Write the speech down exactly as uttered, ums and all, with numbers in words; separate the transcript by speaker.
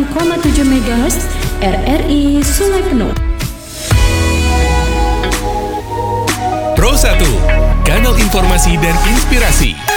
Speaker 1: koma tujuh megahertz R R I Sungai Penuh.
Speaker 2: Pro satu, kanal informasi dan inspirasi.